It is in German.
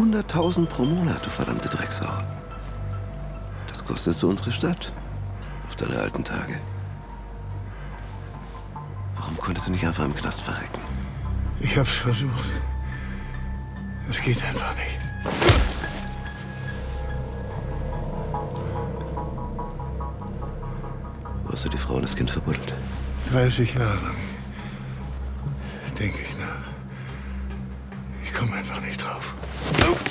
100.000 pro Monat, du verdammte Drecksau. Das kostest du unsere Stadt. Auf deine alten Tage. Warum konntest du nicht einfach im Knast verrecken? Ich hab's versucht. Es geht einfach nicht. Wo hast du die Frau und das Kind verbuddelt? 30 Jahre lang denke ich nach. Ich komme einfach nicht drauf.